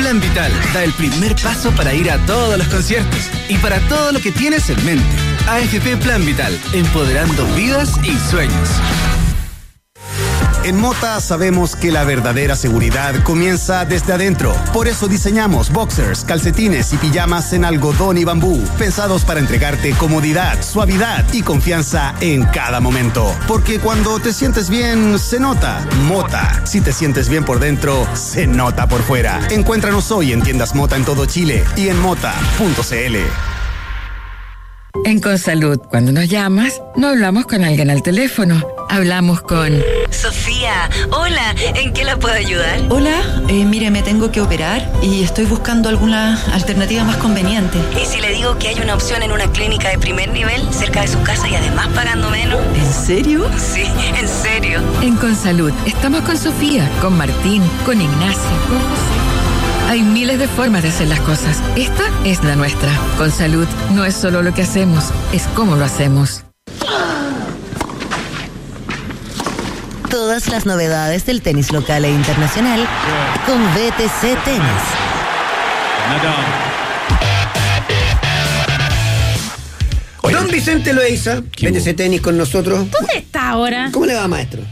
Plan Vital da el primer paso para ir a todos los conciertos y para todo lo que tienes en mente. AFP Plan Vital, empoderando vidas y sueños. En Mota sabemos que la verdadera seguridad comienza desde adentro. Por eso diseñamos boxers, calcetines y pijamas en algodón y bambú, pensados para entregarte comodidad, suavidad y confianza en cada momento. Porque cuando te sientes bien, se nota. Mota. Si te sientes bien por dentro, se nota por fuera. Encuéntranos hoy en tiendas Mota en todo Chile y en mota.cl. En Consalud, cuando nos llamas, no hablamos con alguien al teléfono. Hablamos con... Sofía, hola, ¿en qué la puedo ayudar? Hola, mire, me tengo que operar y estoy buscando alguna alternativa más conveniente. ¿Y si le digo que hay una opción en una clínica de primer nivel, cerca de su casa y además pagando menos? ¿En serio? Sí, en serio. En Consalud, estamos con Sofía, con Martín, con Ignacio, con José. Hay miles de formas de hacer las cosas. Esta es la nuestra. Consalud no es solo lo que hacemos, es cómo lo hacemos. Todas las novedades del tenis local e internacional con BTC Tenis. Don Vicente Loaiza, BTC Tenis con nosotros. ¿Dónde está ahora? ¿Cómo le va, maestro?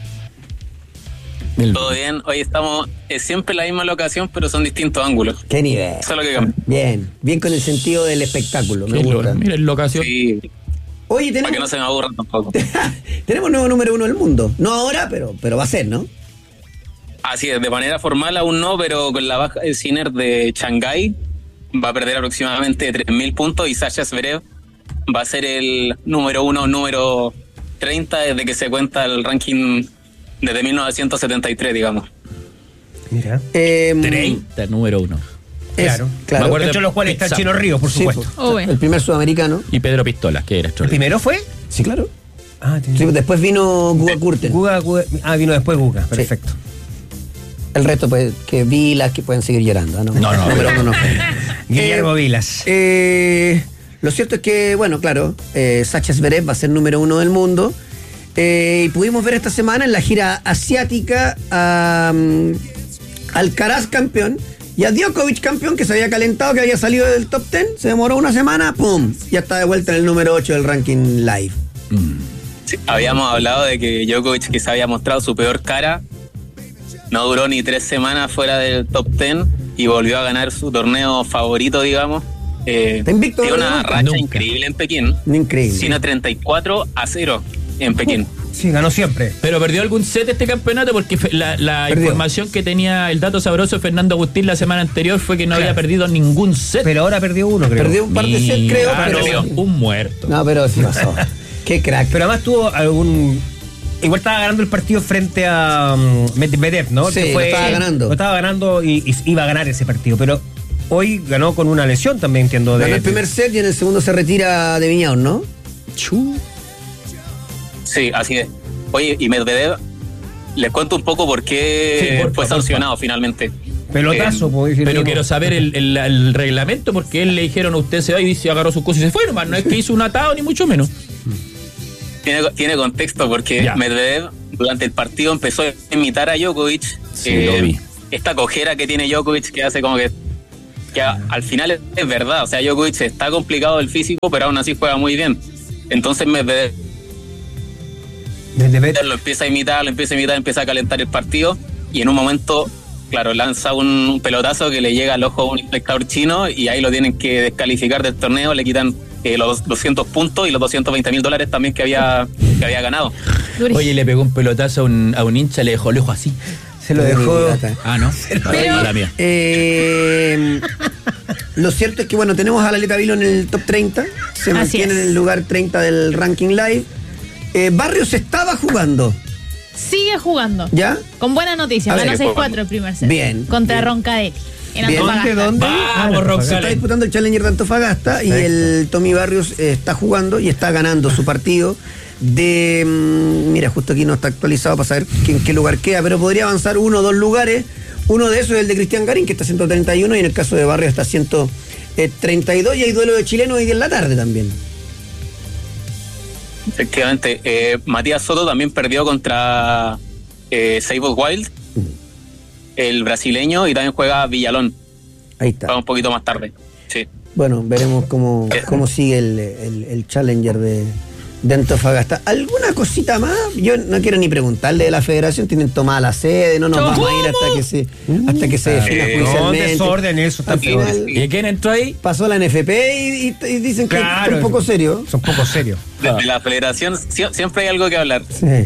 Todo bien, hoy estamos siempre en la misma locación, pero son distintos ángulos. ¿Qué nivel? Eso es lo que cambia. Bien, bien con el sentido del espectáculo, me gusta. Mira, en locación. Sí. Oye, Para que no se me aburra tampoco. tenemos nuevo número 1 del mundo. No ahora, pero va a ser, ¿no? Así es, de manera formal aún no, pero con la baja de Sinner de Shanghái va a perder aproximadamente 3.000 puntos y Sasha Zverev va a ser el número 1, número 30 desde que se cuenta el ranking desde 1973, digamos. Mira. 30, número 1. Claro. Entre los cuales está Chino Ríos, por supuesto. Sí, el primer sudamericano. Y Pedro Pistolas, que era ¿El primero fue? Sí, claro. Sí, después vino Guga Kurten. Vino después Guga, perfecto. Sí. El resto, pues, que Vilas, que pueden seguir llorando. No, pero no. Guillermo Vilas. Lo cierto es que, bueno, claro, Sasha Zverev va a ser número 1 del mundo. Y pudimos ver esta semana en la gira asiática a Alcaraz campeón y a Djokovic campeón, que se había calentado, que había salido del top 10, se demoró una semana, ¡pum! Ya está de vuelta en el número 8 del ranking live. Sí, habíamos hablado de que Djokovic, que se había mostrado su peor cara, no duró ni 3 semanas fuera del top 10 y volvió a ganar su torneo favorito, digamos. Tiene una racha increíble en Pekín. Increíble. Tiene 34-0 en Pekín. Sí, ganó siempre. Pero perdió algún set este campeonato porque la información que tenía el dato sabroso Fernando Agustín la semana anterior fue que no había perdido ningún set. Pero ahora perdió uno, creo. Perdió un par de sets, creo. Pero un muerto. No, pero sí pasó. Qué crack. Pero además tuvo algún... Igual estaba ganando el partido frente a Medvedev, ¿no? Sí, lo estaba ganando. Lo estaba ganando y iba a ganar ese partido. Pero hoy ganó con una lesión también, entiendo. Ganó el primer set y en el segundo se retira de Viñaos, ¿no? Sí, así es. Oye, y Medvedev, les cuento un poco por qué fue sancionado finalmente. Pelotazo, pero quiero saber el reglamento, porque él le dijeron a usted se va y dice agarró sus cosas y se fue, nomás. No es que hizo un atado ni mucho menos. Tiene contexto porque Medvedev durante el partido empezó a imitar a Djokovic. Sí, lo vi. Esta cojera que tiene Djokovic que hace como que al final es verdad. O sea, Djokovic está complicado el físico, pero aún así juega muy bien. Entonces Medvedev lo empieza a imitar, empieza a calentar el partido y en un momento, claro, lanza un pelotazo que le llega al ojo a un espectador chino y ahí lo tienen que descalificar del torneo, le quitan los 200 puntos y los $220,000 también que había ganado. Oye, le pegó un pelotazo a un hincha, le dejó el ojo así. Se lo dejó. ¿No? Pero, la mía. Lo cierto es que, bueno, tenemos a Laleta Vilo en el top 30. Se mantiene en el lugar 30 del ranking live. Barrios estaba jugando. Sigue jugando. ¿Ya? Con buena noticia. Ganó 6-4 el primer set. Bien. Contra Roncadelli. En Antofagasta. ¿Dónde? Se está disputando el Challenger de Antofagasta y el Tommy Barrios está jugando y está ganando su partido. Mira, justo aquí no está actualizado para saber en qué lugar queda, pero podría avanzar 1 o 2 lugares. Uno de esos es el de Cristian Garín, que está 131, y en el caso de Barrios está 132, y hay duelo de chilenos hoy día en la tarde también. Efectivamente, Matías Soto también perdió contra Seibold Wild, el brasileño, y también juega Villalón. Ahí está. Va un poquito más tarde. Sí. Bueno, veremos cómo sigue el Challenger de Antofagasta. ¿Alguna cosita más? Yo no quiero ni preguntarle de la federación, tienen tomada la sede, no nos vamos a ir hasta que se defina judicialmente. Desorden, eso está final, ¿Y quién entró ahí? Pasó la NFP y dicen que es un poco serio. Son poco serios. Desde la federación siempre hay algo que hablar. Sí.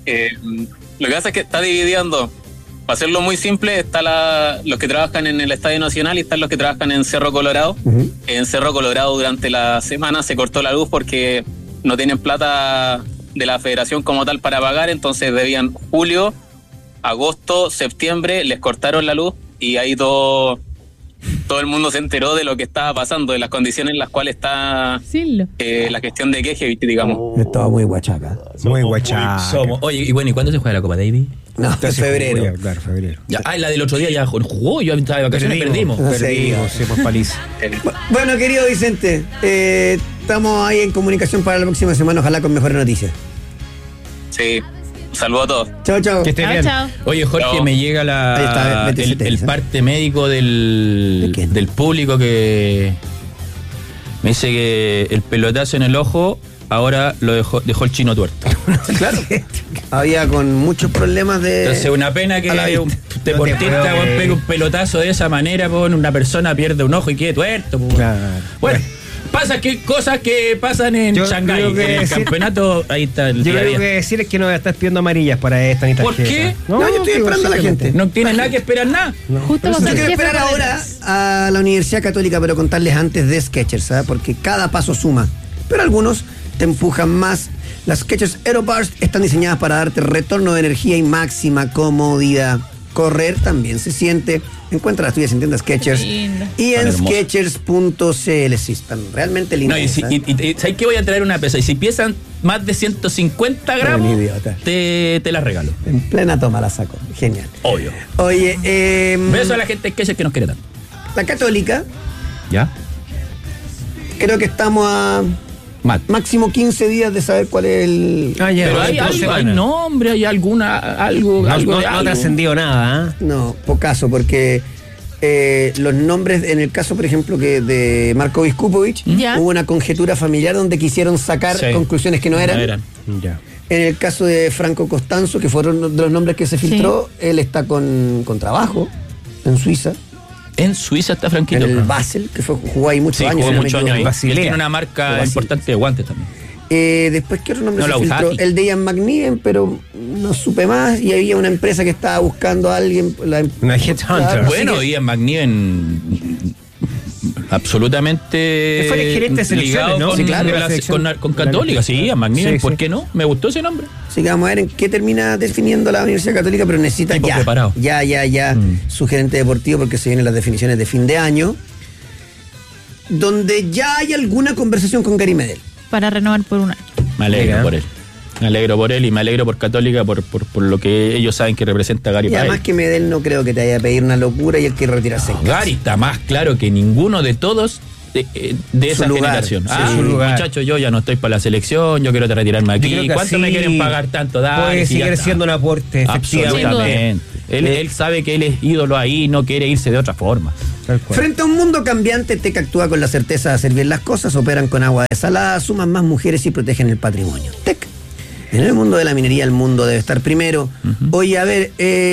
Lo que pasa es que está dividido en dos. Para hacerlo muy simple, está los que trabajan en el Estadio Nacional y están los que trabajan en Cerro Colorado. Uh-huh. En Cerro Colorado durante la semana se cortó la luz porque no tienen plata de la federación como tal para pagar, entonces debían julio, agosto, septiembre, les cortaron la luz y ahí todo el mundo se enteró de lo que estaba pasando, de las condiciones en las cuales está la gestión de Kejevich, digamos. Estaba muy guachaca. Muy guachaca. Oye, y bueno, ¿y cuándo se juega la Copa Davis? No, en febrero. Claro, febrero. Ya, la del otro día ya jugó, yo estaba de vacaciones, perdimos. Sí, pues paliza. Bueno, querido Vicente, estamos ahí en comunicación para la próxima semana, ojalá con mejores noticias. Sí, saludos a todos. Chao, chao. Que estés bien. Chao. Oye, Jorge, me llega el parte médico del público que me dice que el pelotazo en el ojo ahora lo dejó el chino tuerto. Claro. Había con muchos problemas de... Entonces, una pena que un deportista pegue un pelotazo de esa manera, una persona pierde un ojo y quede tuerto. Claro. Bueno, cosas que pasan en Shanghái. En el campeonato, ahí está el Yo día a lo día. que decir es que no voy a estar pidiendo amarillas para esta ni tarjeta. ¿Por qué? No, yo estoy esperando a la gente. No tiene nada que esperar nada. No. Justo Yo quiero esperar ahora a la Universidad Católica, pero contarles antes de Skechers, ¿sabes? Porque cada paso suma. Pero algunos te empujan más. Las Skechers Aeroburst están diseñadas para darte retorno de energía y máxima comodidad. Correr también se siente. Encuentra las tuyas en tiendas Skechers y en Skechers.cl. Sí, están realmente lindas. No, y ¿sabes qué? Voy a traer una pesa. Y si pesan más de 150 gramos, te la regalo. En plena toma la saco. Genial. Obvio. Oye, beso a la gente Skechers que nos quiere tanto. La Católica. ¿Ya? Creo que estamos a máximo 15 días de saber cuál es el... Pero hay nombre, hay algo no trascendió nada, ¿eh? No, pocaso, porque los nombres, en el caso, por ejemplo, que de Marko Viskupovic, hubo una conjetura familiar donde quisieron sacar conclusiones que no eran. Ya. En el caso de Franco Costanzo, que fueron de los nombres que se filtró, él está con trabajo en Suiza. En Suiza está Franquito. En el Basel, que jugó ahí muchos años. Jugó muchos años ahí. Él tiene una marca importante de guantes también. Después, ¿qué otro nombre se filtró? El de Ian McNiven, pero no supe más. Y había una empresa que estaba buscando a alguien. Una Headhunter. Bueno, Ian McNiven absolutamente fue el gerente de selecciones, ¿no? Con Católica, sí, Ian McNiven, ¿por qué no? Me gustó ese nombre. Así que vamos a ver en qué termina definiendo la Universidad Católica, pero necesita ya su gerente deportivo, porque se vienen las definiciones de fin de año, donde ya hay alguna conversación con Gary Medel. Para renovar por un año. Me alegro por él. Me alegro por él y me alegro por Católica, por lo que ellos saben que representa Gary. Y además que Medel no creo que te vaya a pedir una locura y él quiere retirarse. Gary está más claro que ninguno de todos de esa generación. Muchachos, yo ya no estoy para la selección, yo quiero retirarme aquí. ¿Cuánto me quieren pagar tanto? Puede seguir siendo un aporte. Absolutamente. Él sabe que él es ídolo ahí, no quiere irse de otra forma. Frente a un mundo cambiante, TEC actúa con la certeza de hacer bien las cosas, operan con agua desalada, suman más mujeres y protegen el patrimonio. TEC. En el mundo de la minería, el mundo debe estar primero. Oye, a ver,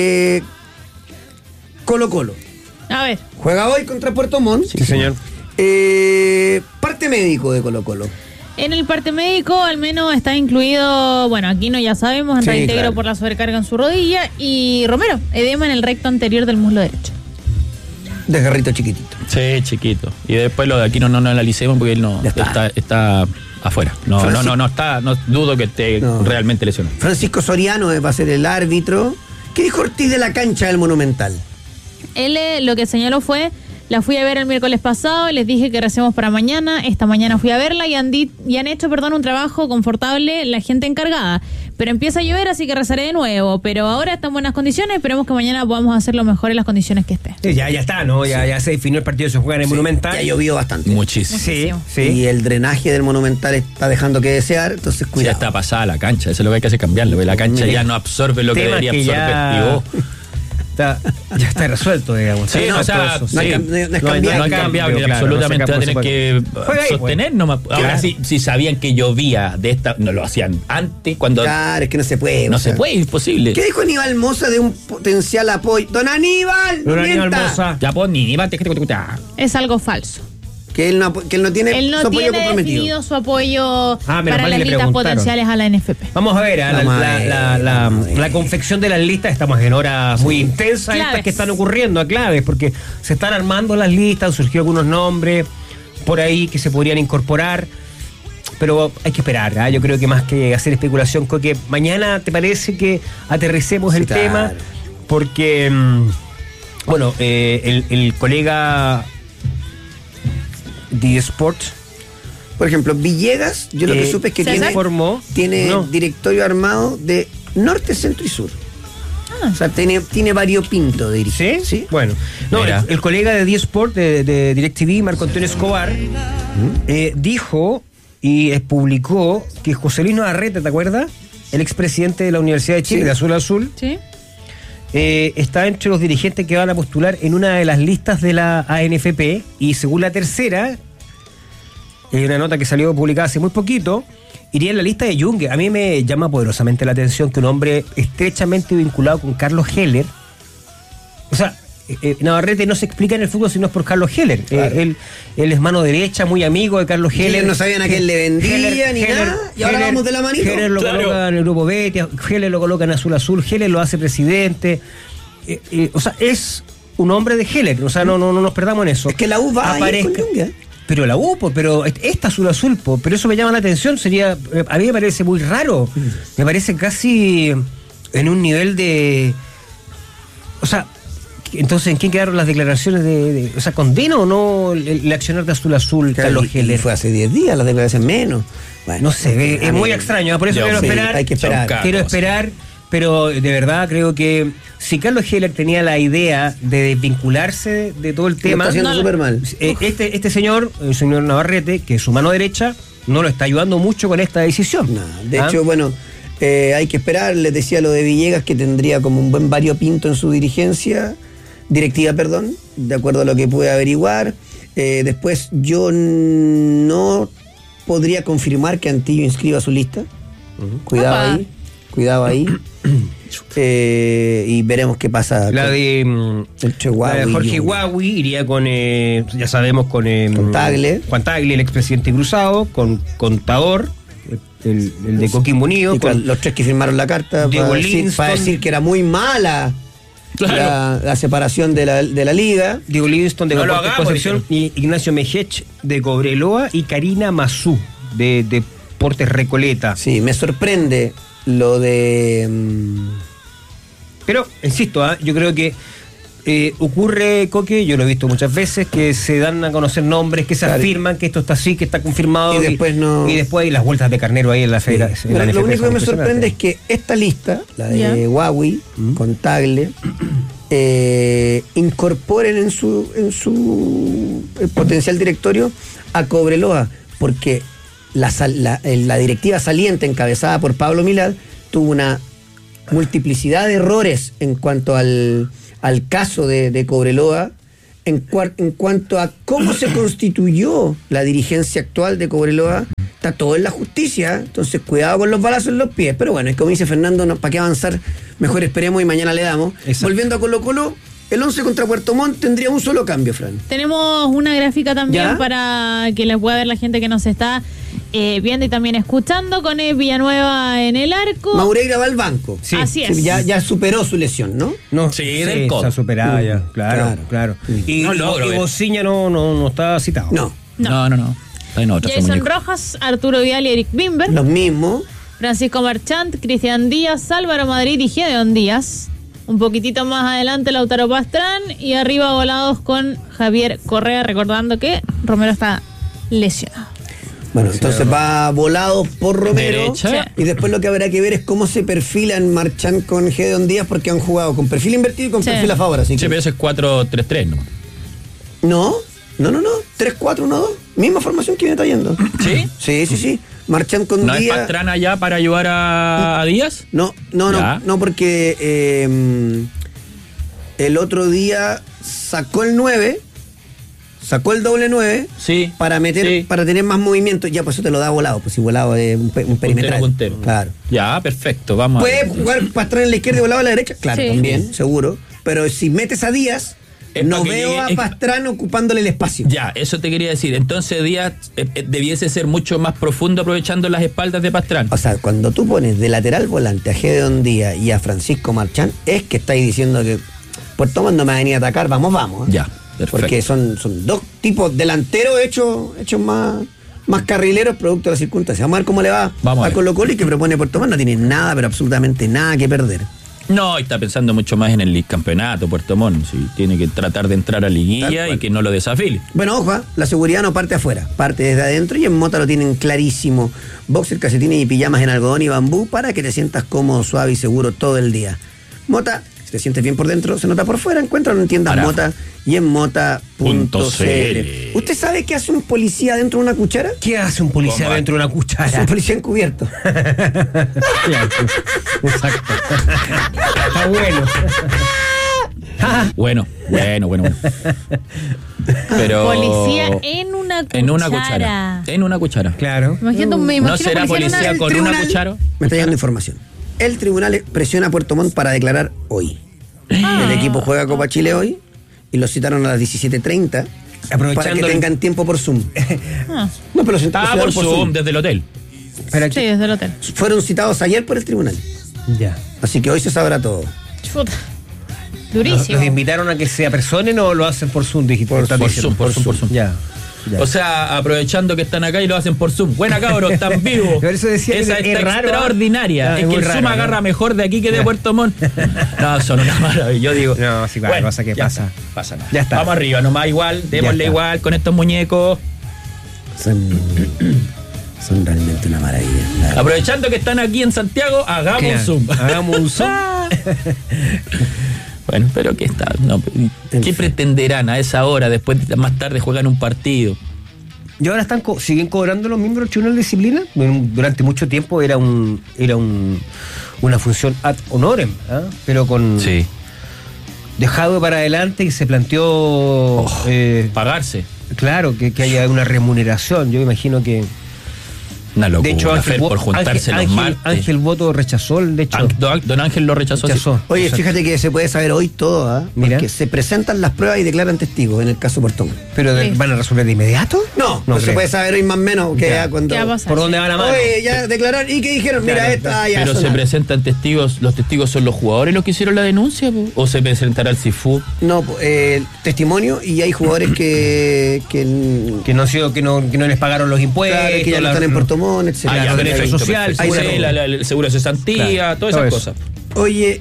Colo-Colo. A ver. Juega hoy contra Puerto Montt. Sí, señor. Parte médico de Colo-Colo. En el parte médico al menos está incluido, bueno, Aquino ya sabemos, reintegro por la sobrecarga en su rodilla, y Romero, edema en el recto anterior del muslo derecho. Desgarrito chiquitito. Sí, chiquito. Y después lo de Aquino no analicemos porque él no está afuera. No dudo que esté realmente lesionado. Francisco Soriano va a ser el árbitro. ¿Qué dijo Ortiz de la cancha del Monumental? Él lo que señaló fue: la fui a ver el miércoles pasado, les dije que recemos para mañana, esta mañana fui a verla y han hecho un trabajo confortable la gente encargada, pero empieza a llover, así que rezaré de nuevo, pero ahora está en buenas condiciones, esperemos que mañana podamos hacerlo mejor en las condiciones que esté. Sí, ya está, ¿no? Ya se definió el partido, se juega en el Monumental. Ya llovió bastante. Muchísimo. Sí. Y el drenaje del Monumental está dejando que desear, entonces cuidado. Ya está pasada la cancha, eso es lo que hay que hacer, cambiarlo, porque la cancha ya no absorbe lo que debería absorber. ya está resuelto, digamos. Sí, no, o sea, eso, no ha cambiado, absolutamente va a tener que sostener nomás. Ahora, si sabían que llovía de esta, no lo hacían antes, cuando... Claro, es que no se puede. No se puede, es imposible. ¿Qué dijo Aníbal Mosa de un potencial apoyo? ¡Don Aníbal! Don Aníbal Mosa. Ya, pues, Aníbal, es algo falso. Que él no tiene su apoyo comprometido. Definido su apoyo para mal las listas potenciales a la NFP. Vamos a ver, la confección de las listas, estamos en horas muy intensas, claves. Estas que están ocurriendo a claves, porque se están armando las listas, han surgido algunos nombres por ahí que se podrían incorporar, pero hay que esperar, ¿eh? Yo creo que más que hacer especulación, que mañana te parece que aterricemos el tema, porque, bueno, el colega de Sports, por ejemplo, Villegas, yo lo que supe es que tiene directorio armado de norte, centro y sur. O sea, tiene variopinto de dirigir. ¿Sí? Bueno. No, el colega de D-Sport, de DirecTV, Marco Antonio Escobar, dijo y publicó que José Luis Navarrete, ¿te acuerdas? El expresidente de la Universidad de Chile, de Azul a Azul. Sí. Está entre los dirigentes que van a postular en una de las listas de la ANFP, y según la tercera, una nota que salió publicada hace muy poquito, iría en la lista de Junge. A mí me llama poderosamente la atención que un hombre estrechamente vinculado con Carlos Heller, o sea, Navarrete no se explica en el fútbol si no es por Carlos Heller. Claro. Él es mano derecha, muy amigo de Carlos Heller. No sabían a quién le vendía ni nada, y ahora vamos de la manito. Heller lo coloca en el grupo Betis, Heller lo coloca en Azul Azul, Heller lo hace presidente. O sea, es un hombre de Heller, o sea, no nos perdamos en eso. Es que la U va a ir con Junge. Pero la U, pero esta Azul Azul, pero eso me llama la atención, a mí me parece muy raro, me parece casi en un nivel de... O sea, entonces, ¿en quién quedaron las declaraciones o sea, condena o no el accionar de Azul Azul, Carlos Heller? Fue hace 10 días, las declaraciones menos. Bueno, no sé, es muy extraño, por eso quiero esperar. Hay que esperar. Quiero esperar, pero de verdad creo que si Carlos Heller tenía la idea de desvincularse de todo el tema, lo está haciendo súper mal. Este señor, el señor Navarrete, que es su mano derecha, no lo está ayudando mucho con esta decisión. No, de hecho, bueno, hay que esperar. Les decía lo de Villegas, que tendría como un buen variopinto en su directiva, de acuerdo a lo que pude averiguar. Después yo no podría confirmar que Antillo inscriba su lista. Cuidado ahí. Y veremos qué pasa. La de Jorge Huawei iría con, ya sabemos, con Tagle. Juan Tagle, el expresidente cruzado, con Contador, el de Coquimbo Unido. Con los tres que firmaron la carta para decir que era muy mala. Claro. La separación de la liga. Diego Livingston de Concepción, y Ignacio Mejech de Cobreloa, y Karina Mazú de Deportes Recoleta. Sí, me sorprende lo de... Pero, insisto, yo creo que ocurre, Coque, yo lo he visto muchas veces, que se dan a conocer nombres, que se afirman que esto está así, que está confirmado, y después hay las vueltas de carnero ahí en la federación. Lo único que me sorprende es que esta lista, la de Huawei, con Tagle, incorporen en su potencial directorio a Cobreloa, porque la directiva saliente encabezada por Pablo Milad tuvo una multiplicidad de errores en cuanto al caso de Cobreloa, en cuanto a cómo se constituyó la dirigencia actual de Cobreloa. Está todo en la justicia, entonces cuidado con los balazos en los pies. Pero bueno, es como dice Fernando, ¿para qué avanzar? Mejor esperemos y mañana le damos. Exacto. Volviendo a Colo-Colo, el 11 contra Puerto Montt tendría un solo cambio, Fran. Tenemos una gráfica también para que la pueda ver la gente que nos está viendo y también escuchando, con Villanueva en el arco. Maureira va al banco. Sí. Así es. Ya superó su lesión, ¿no? Está superada ya, claro. Y Bociña no está citado. No. Jason Rojas, Arturo Vidal y Eric Bimber. Los mismos. Francisco Marchant, Cristian Díaz, Álvaro Madrid y Gedeon Díaz. Un poquitito más adelante Lautaro Pastrán, y arriba volados con Javier Correa, recordando que Romero está lesionado. Bueno, entonces va volado por Romero. Derecha. Y después lo que habrá que ver es cómo se perfilan Marchand con Gedeon Díaz, porque han jugado con perfil invertido y con perfil a favor. Así que... pero eso es 4-3-3, ¿no? No. 3-4-1-2. Misma formación que viene trayendo. ¿Sí? Sí. Marchand con Díaz. ¿No es Pastrana allá para ayudar a Díaz? No, porque el otro día sacó el 9, sacó el doble 9 para meter, para tener más movimiento. Ya, pues eso te lo da Volado, pues si Volado es un perimetral. Puntero. Claro. Ya, perfecto, vamos. ¿Puede jugar Pastrana en la izquierda y Volado a la derecha? Claro, también, seguro. Pero si metes a Díaz, no veo a Pastrana ocupándole el espacio. Ya, eso te quería decir. Entonces Díaz debiese ser mucho más profundo aprovechando las espaldas de Pastrana. O sea, cuando tú pones de lateral volante a Gedeón Díaz y a Francisco Marchán, es que estáis diciendo que Puerto Montt no me va a venir a atacar, vamos. Ya, perfecto. Porque son dos tipos delanteros hechos más carrileros producto de las circunstancias. Vamos a ver cómo le va a Colo-Colo, y que propone Puerto Montt. No tiene nada, pero absolutamente nada que perder. No, está pensando mucho más en el campeonato, Puerto Montt. Sí, tiene que tratar de entrar a liguilla y que no lo desafile. Bueno, ojo, la seguridad no parte afuera, parte desde adentro, y en Mota lo tienen clarísimo. Boxer, calcetines y pijamas en algodón y bambú para que te sientas cómodo, suave y seguro todo el día. Mota, si te sientes bien por dentro, se nota por fuera. Encuéntralo en tiendas Mota y en mota.cl. ¿Usted sabe qué hace un policía dentro de una cuchara? ¿Qué hace un policía dentro de una cuchara? Es un policía encubierto. Exacto. Está bueno. Bueno. Pero policía en una cuchara. En una cuchara. Claro. Me imagino ¿No será policía con una cuchara? Me está llegando información. El tribunal presiona a Puerto Montt para declarar hoy. El equipo juega Copa Chile hoy y lo citaron a las 17:30 para que tengan tiempo por Zoom. No, pero por Zoom desde el hotel. Sí, desde el hotel. Fueron citados ayer por el tribunal. Ya. Así que hoy se sabrá todo. Chuta. Durísimo. ¿Los invitaron a que se apersonen o lo hacen por Zoom? Por Zoom. Ya. O sea, aprovechando que están acá y lo hacen por Zoom. Buena, cabros, están vivos. Por eso decía esa que está es raro, extraordinaria. Es que el Zoom agarra mejor de aquí que de Puerto Montt. No, son una maravilla. Yo digo. No, sí, bueno, pasa que pasa. Pasa nada. Ya está. Vamos arriba, nomás igual. Démosle igual con estos muñecos. Son realmente una maravilla. Aprovechando que están aquí en Santiago, hagamos Zoom. Hagamos un Zoom. Bueno, pero ¿qué está? No, ¿qué pretenderán a esa hora? Después, más tarde, juegan un partido. ¿Y ahora siguen cobrando los miembros del Tribunal de Disciplina? Durante mucho tiempo era una función ad honorem, pero con dejado para adelante y se planteó pagarse. Claro, que haya una remuneración. Yo imagino que una locura. De hecho, por juntarse los martes. Ángel Boto rechazó de hecho. Don Ángel lo rechazó. Oye, exacto. Fíjate que se puede saber hoy todo, porque se presentan las pruebas y declaran testigos en el caso Puerto Montt. ¿Pero van a resolver de inmediato? No se puede saber hoy más o menos que ya cuando. ¿Por dónde va la mano? Oye, ya declararon. ¿Y qué dijeron? Mira, esta ya. Pero se presentan testigos. ¿Los testigos son los jugadores los que hicieron la denuncia? ¿O se presentará el CIFU? No, testimonio, y hay jugadores que no les pagaron los impuestos. Claro, que ya no están en Puerto Montt, etcétera. Beneficio social, el seguro de cesantía, todas esas cosas. Oye,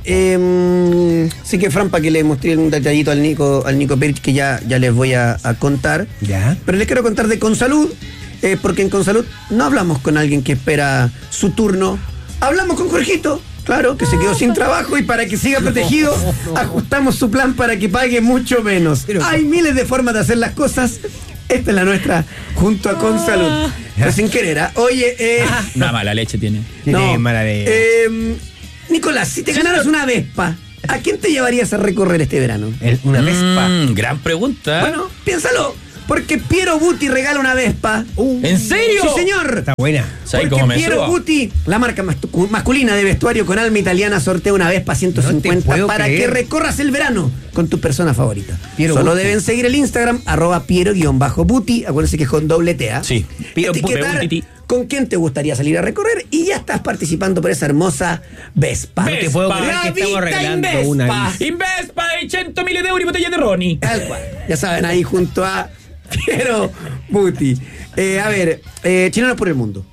sí que Fran, para que le mostré un detallito al Nico Perich, que ya les voy a contar. Ya. Pero les quiero contar de Consalud, porque en Consalud no hablamos con alguien que espera su turno. Hablamos con Jorgito, claro, que se quedó sin trabajo, y para que siga protegido, ajustamos su plan para que pague mucho menos. Hay miles de formas de hacer las cosas. Esta es la nuestra, junto a Consalud. Pero sin querer, Oye, una mala leche tiene. No, mala leche. Nicolás, si te ganaras una Vespa, ¿a quién te llevarías a recorrer este verano? Una Vespa. Gran pregunta. Bueno, piénsalo. Porque Piero Buti regala una Vespa. ¿En serio? Sí, señor. Está buena. Porque Piero Buti, la marca masculina de vestuario con alma italiana, sortea una Vespa 150 para que recorras el verano con tu persona favorita. Solo deben seguir el Instagram @Piero_Buti. Acuérdense que es con doble T. Sí. Etiquetar con quién te gustaría salir a recorrer y ya estás participando por esa hermosa Vespa. No te puedo creer que estamos regalando una Vespa y 100.000 euros y botella de Ronnie. Tal cual. Ya saben, ahí junto a Piero Buti. A ver, Chilenos por el Mundo.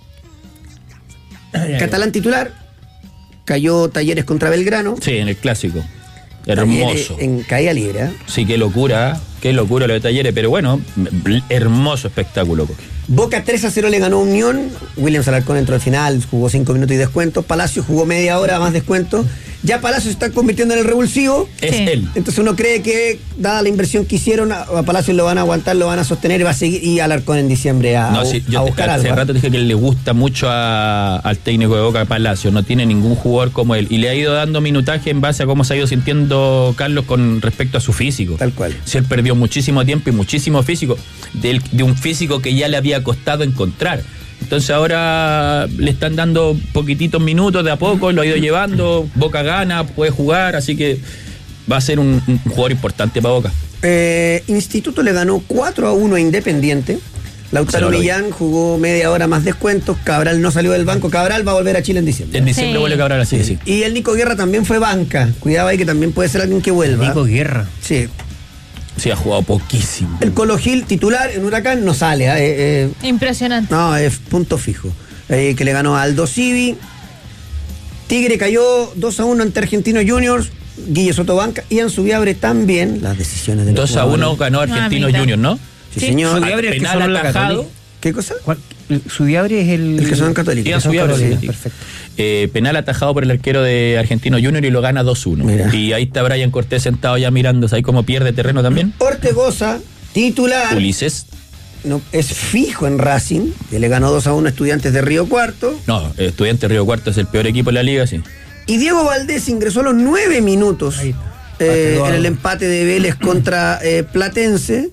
Catalán titular. Cayó Talleres contra Belgrano. Sí, en el clásico. Hermoso. En caída libre. Sí, qué locura lo de Talleres, pero bueno, hermoso espectáculo. Boca 3-0 le ganó a Unión. Williams Alarcón entró al final, jugó 5 minutos y descuento. Palacio jugó media hora más descuento. Ya Palacio se está convirtiendo en el revulsivo. Es él. Entonces uno cree que, dada la inversión que hicieron, a Palacio lo van a aguantar, lo van a sostener y va a seguir. Y Alarcón en diciembre a buscar algo. Hace rato dije que le gusta mucho al técnico de Boca, Palacio. No tiene ningún jugador como él. Y le ha ido dando minutaje en base a cómo se ha ido sintiendo Carlos con respecto a su físico. Tal cual. Si él perdió muchísimo tiempo y muchísimo físico, de un físico que ya le había costado encontrar. Entonces ahora le están dando poquititos minutos de a poco, lo ha ido llevando, Boca gana, puede jugar, así que va a ser un jugador importante para Boca. Instituto le ganó 4-1 a Independiente. Lautaro Millán jugó media hora más descuentos. Cabral no salió del banco. Cabral va a volver a Chile en diciembre. En diciembre vuelve Cabral, así que sí. Y el Nico Guerra también fue banca. Cuidado ahí que también puede ser alguien que vuelva. Nico Guerra. Sí. Sí, ha jugado poquísimo. El Colo Gil titular en Huracán no sale. Impresionante. No, es punto fijo. Que le ganó a Aldo Civi. Tigre cayó 2-1 ante Argentino Juniors. Guille Sotobanca y Anzubiabre también. Las decisiones de 2-1 ganó Argentino Juniors, ¿no? Sí, señor. Sudiabre es el que sonó en la Católica. ¿Qué cosa? Sudiabre es el que son católicos. Sí. Perfecto. Penal atajado por el arquero de Argentino Junior y lo gana 2-1. Mira. Y ahí está Brian Cortés sentado ya mirando, ¿sabes cómo pierde terreno también? Ortegoza, titular. Ulises. No, es fijo en Racing, que le ganó 2-1 a Estudiantes de Río Cuarto. No, Estudiantes de Río Cuarto es el peor equipo de la liga, sí. Y Diego Valdés ingresó a los 9 minutos en el empate de Vélez contra Platense.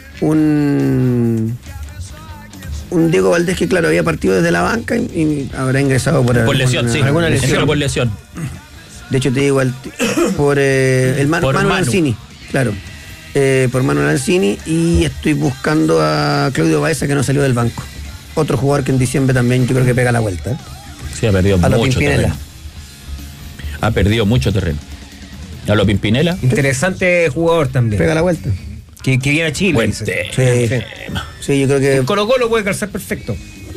Un Diego Valdés que, claro, había partido desde la banca y habrá ingresado por lesión, sí. Alguna lesión. Por lesión. De hecho, te digo, por el Manu Lanzini. Claro. Por Manu Lanzini. Y estoy buscando a Claudio Baeza, que no salió del banco. Otro jugador que en diciembre también yo creo que pega la vuelta. Sí, ha perdido mucho terreno. Ha perdido mucho terreno. A lo Pimpinela. Interesante jugador también. Pega la vuelta. Que viene a Chile. Buen Sí, yo creo que. En Colo-Colo puede calzar perfecto.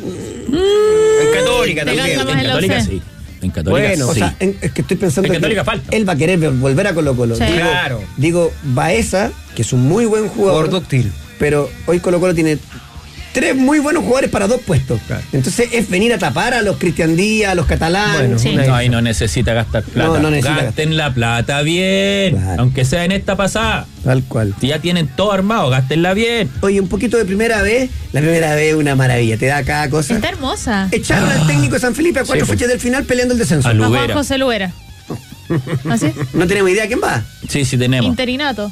En Católica también. En Católica sí. En Católica bueno, sí. O sea, es que estoy pensando en Católica que falta. Él va a querer volver a Colo-Colo. Sí. Claro. Digo, Baeza, que es un muy buen jugador. Dúctil. Pero hoy Colo-Colo tiene 3 muy buenos jugadores para 2 puestos. Claro. Entonces es venir a tapar a los Cristian Díaz, a los Catalán. Bueno, sí. No, ahí no necesita gastar plata. No necesita gasten la plata bien. Claro. Aunque sea en esta pasada. Tal cual. Si ya tienen todo armado, gástenla bien. Oye, un poquito de primera vez. La primera vez es una maravilla. Te da cada cosa. Está hermosa. Echaron al técnico de San Felipe a 4 fechas del final peleando el descenso. A Lubera. Juan José Lubera. ¿Así? No tenemos idea quién va. Sí, tenemos. Interinato.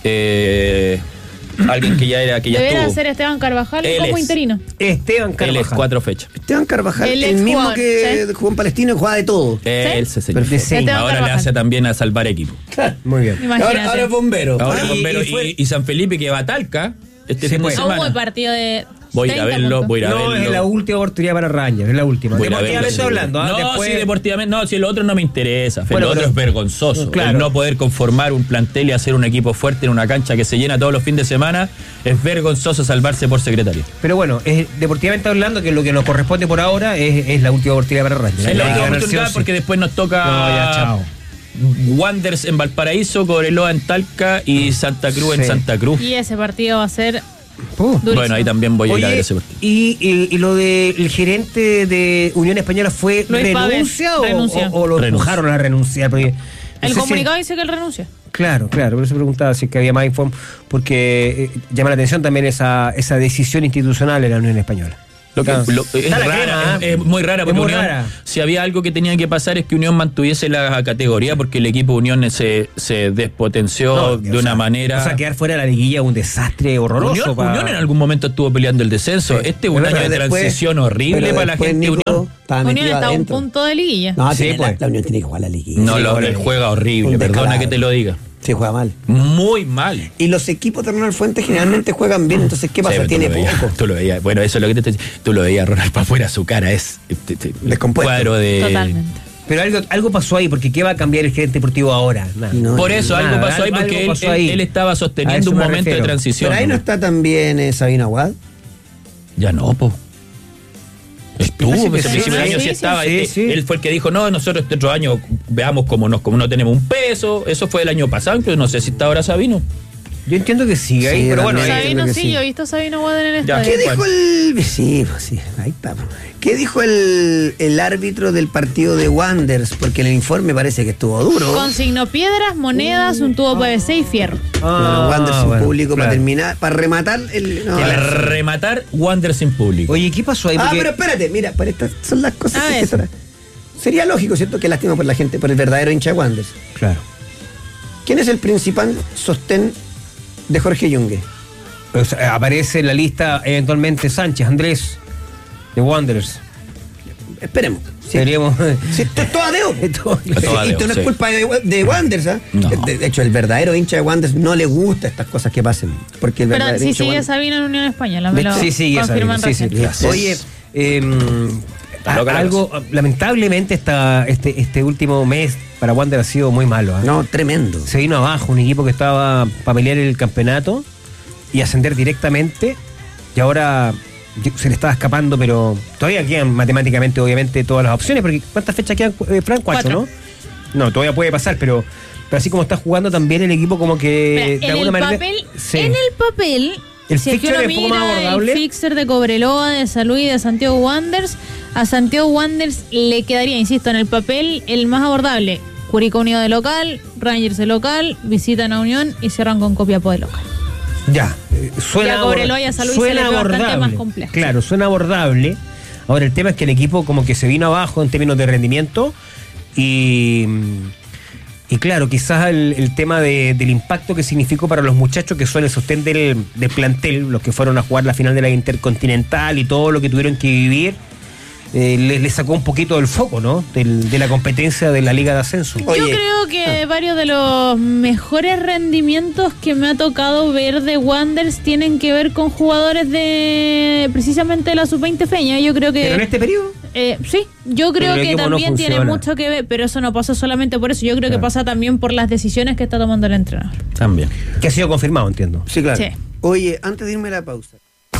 Alguien que ya Debería estuvo. ser Esteban Carvajal Él como es. interino. Esteban Carvajal. Él es 4 fechas. Esteban Carvajal, El el mismo exjugador, que ¿sí? jugó en Palestino y juega de todo. Él se señor. Esteban Ahora Carvajal. le hace también a salvar equipo. Muy bien. Imagínate. Ahora es bombero. Ahora es bombero y San Felipe que va a Talca este fin de No hubo semana. el partido de. Voy a ir a 30 verlo, puntos. voy a ir a No, verlo. es la última oportunidad para Rangers, es la última. Voy a ir a Deportivamente verlo, hablando. no, Después... sí, deportivamente. No, si lo otro no me interesa. Bueno, lo otro pero- es vergonzoso. Claro. El no poder conformar un plantel y hacer un equipo fuerte en una cancha que se llena todos los fines de semana es vergonzoso salvarse por secretario. Pero bueno, deportivamente hablando, que lo que nos corresponde por ahora es la última oportunidad para Rangers. Es la Hay que última ganar sí o oportunidad sí. porque después nos toca No, ya, chao. Wanderers en Valparaíso, Cobreloa en Talca y Santa Cruz en Sí. Santa Cruz. Y ese partido va a ser. Durísimo. Bueno, ahí también voy a ir a ver Oye, ese partido. y lo del gerente de Unión Española fue Luis Pávez, renuncia o renuncia. o lo Renuncia. empujaron a renunciar. Porque no El sé si- comunicado dice que él renuncia. Claro, por eso preguntaba si es que había más informe, porque llama la atención también esa decisión institucional de la Unión Española. Es Está la rara, crema, es muy rara, porque muy Unión, rara. si había algo que tenía que pasar es que Unión mantuviese la categoría, porque el equipo Unión se despotenció No, de o una sea, manera. O sea, quedar fuera de la liguilla es un desastre horroroso. Unión en algún momento estuvo peleando el descenso. Sí. Este es un Pero año de después- transición horrible pero para la después, gente de Nico, Unión. estaba Unión metido está a un adentro. punto de liguilla. No, Sí, tiene pues. la Unión tiene que jugar la liguilla. No, Sí, le juega horrible, un perdona descarado. que te lo diga. Sí, juega mal. Muy mal. Y los equipos de Ronald Fuentes generalmente juegan bien, entonces ¿qué pasa? Sí, Tiene tú lo veías, poco. Tú lo veías. Bueno, eso es lo que te estoy diciendo. Tú lo veías, Ronald, para afuera, su cara es Descompuesto. cuadro de. Totalmente. Pero algo pasó ahí, porque ¿qué va a cambiar el gerente deportivo ahora? Nada. No, Por eso Nada, algo pasó ahí, porque algo pasó ahí. él estaba A sosteniendo eso un me momento de refiero. transición. Pero ahí no está también Sabino Aguad. Ya no, po. Estuvo, Parece que ese sí, principio del sí, año sí sí, estaba. sí, sí. Él fue el que dijo, no, nosotros este otro año veamos como no tenemos un peso. Eso fue el año pasado, incluso no sé si está ahora Sabino. Yo entiendo que sigue ahí, pero bueno. Sabino sí, yo he visto a Sabino Wander en el estadio. ¿Qué dijo el...? Sí, ahí está. ¿Qué dijo el árbitro del partido de Wanderers? Porque en el informe parece que estuvo duro. Consignó piedras, monedas, un tubo PVC y fierro. Wanderers sin público, claro. Para rematar para rematar Wanderers sin público. Oye, ¿qué pasó ahí? Pero espérate, mira, para estas son las cosas que sería lógico, ¿cierto? Que lástima por la gente, por el verdadero hincha de Wanderers. Claro. ¿Quién es el principal sostén de Jorge Yungue? Pues, aparece en la lista eventualmente Sánchez, Andrés, de Wanderers. Esperemos. Seríamos. Sí, todo adeo. Esto no es culpa de Wanderers, ¿eh? No. De hecho, el verdadero hincha de Wanderers no le gusta estas cosas que pasen. Porque el Pero verdadero sí hincha sigue Sabino en Unión Española, me lo sí, sigue confirman Sabino. recién. Sí. Oye, algo, lamentablemente este último mes para Wander ha sido muy malo. No, tremendo. Se vino abajo un equipo que estaba para pelear el campeonato y ascender directamente, y ahora se le estaba escapando, pero todavía quedan matemáticamente, obviamente, todas las opciones, porque ¿cuántas fechas quedan, Fran? 4, ¿no? No, todavía puede pasar, pero así como está jugando también el equipo, como que de alguna manera... En el papel... El si es que uno fixture es un poco más abordable. El fixer de Cobreloa, de San Luis y de Santiago Wanderers, a Santiago Wanderers le quedaría, insisto, en el papel el más abordable. Curicó Unido de local, Rangers de local, visitan a Unión y cierran con Copiapó de local. Ya, suena a Cobreloa y a San Luis se le ve bastante más complejo. Claro, suena abordable. Ahora el tema es que el equipo como que se vino abajo en términos de rendimiento y claro, quizás el tema del impacto que significó para los muchachos que son el sostén del plantel, los que fueron a jugar la final de la Intercontinental y todo lo que tuvieron que vivir, les sacó un poquito del foco, ¿no? De la competencia de la Liga de Ascenso. Yo creo que varios de los mejores rendimientos que me ha tocado ver de Wanderers tienen que ver con jugadores de precisamente de la Sub-20 Feña. Yo creo que... ¿Pero en este periodo? Sí, yo creo que también tiene mucho que ver, pero eso no pasa solamente por eso. Yo creo que pasa también por las decisiones que está tomando el entrenador. También. Que ha sido confirmado, entiendo. Sí, claro. Sí. Oye, antes de irme a la pausa.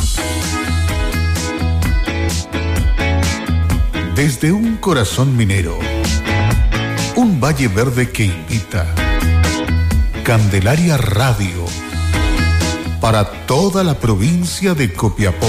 Desde un corazón minero, un valle verde que invita. Candelaria Radio, para toda la provincia de Copiapó.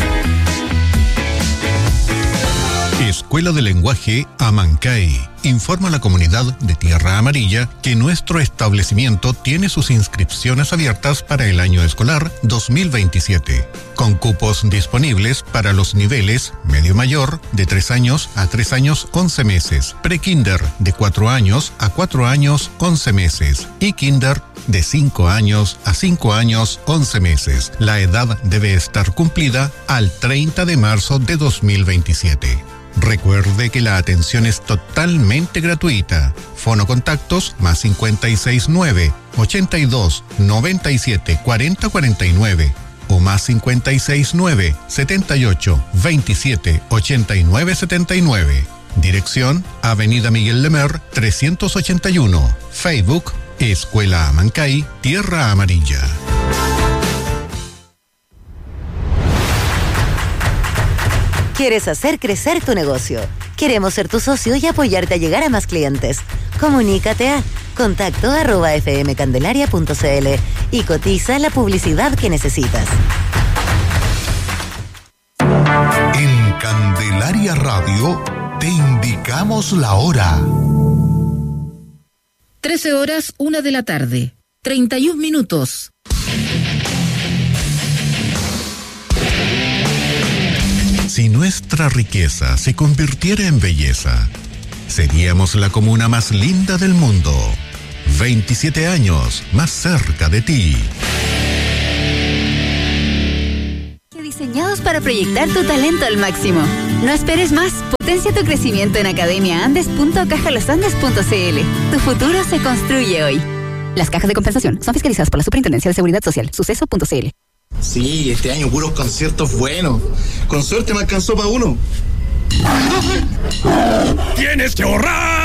Escuela de Lenguaje Amancay informa a la comunidad de Tierra Amarilla que nuestro establecimiento tiene sus inscripciones abiertas para el año escolar 2027, con cupos disponibles para los niveles medio mayor de 3 años a 3 años 11 meses, prekinder de 4 años a 4 años 11 meses y kinder de 5 años a 5 años 11 meses. La edad debe estar cumplida al 30 de marzo de 2027. Recuerde que la atención es totalmente gratuita. Fono contactos más 569 82 97 40 49 o más 569 78 27 89 79. Dirección Avenida Miguel Lemer 381. Facebook Escuela Amancay Tierra Amarilla. ¿Quieres hacer crecer tu negocio? Queremos ser tu socio y apoyarte a llegar a más clientes. Comunícate a contacto@fmcandelaria.cl y cotiza la publicidad que necesitas. En Candelaria Radio te indicamos la hora. 13:01 p.m, 31 minutos. Si nuestra riqueza se convirtiera en belleza, seríamos la comuna más linda del mundo. 27 años más cerca de ti. Diseñados para proyectar tu talento al máximo. No esperes más. Potencia tu crecimiento en academiaandes.cajalosandes.cl. Tu futuro se construye hoy. Las cajas de compensación son fiscalizadas por la Superintendencia de Seguridad Social. Suceso.cl. Sí, este año puros conciertos buenos. Con suerte me alcanzó para uno. ¡Tienes que ahorrar!